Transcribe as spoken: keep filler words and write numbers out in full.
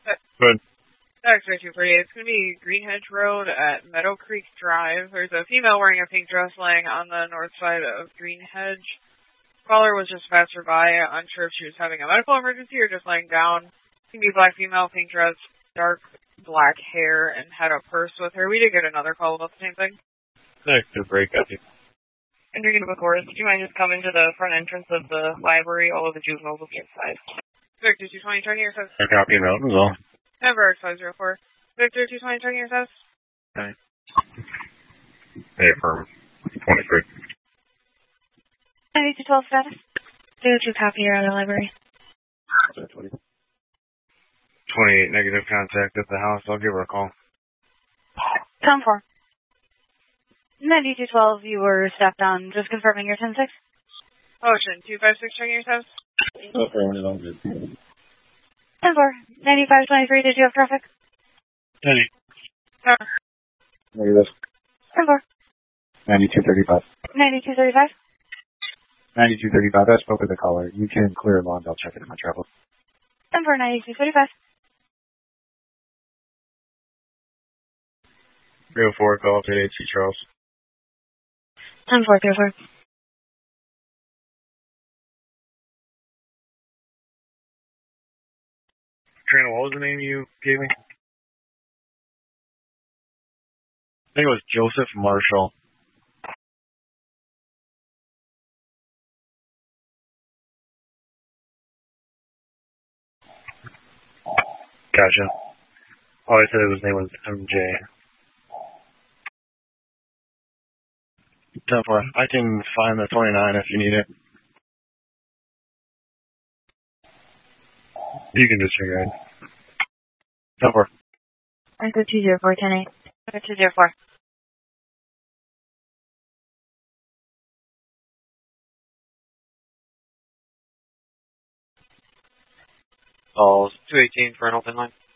Good. X-ray two forty-eight. It's going to be Green Hedge Road at Meadow Creek Drive. There's a female wearing a pink dress laying on the north side of Green Hedge. Caller was just passed her by, unsure if she was having a medical emergency or just laying down. It's going to be black female, pink dress, dark black hair, and had a purse with her. We did get another call about the same thing. Thanks, good break, I think. And you're going to record. Do you mind just coming to the front entrance of the library? All of the juveniles will be inside. Victor two twenty, turning your house. I copy and out as well. Number five zero four. Victor two twenty, turning your house. Okay. Hey, firm. twenty-three. ninety-two twelve status. zero two copy here at the library. twenty-eight negative contact at the house. I'll give her a call. Tom four. ninety-two twelve, you were stepped on. Just confirming your ten six. Ocean two five six, turning your house. Okay, when it's all good. ten four. ninety-five twenty-three, did you have traffic? Penny. Uh, Negative. ten four. ninety-two thirty-five. ninety-two thirty-five. ninety-two thirty-five. I spoke with the caller. You can clear lawns. I'll check it in my travels. ten four, ninety-two thirty-five. three oh four, call to eight C Charles. ten four, three oh four. Trina, what was the name you gave me? I think it was Joseph Marshall. Gotcha. Oh, I said his name was M J. ten four. I can find the twenty-nine if you need it. You can disregard. ten four. I go two zero four, ten eight. two zero four. Calls two eighteen for an open line.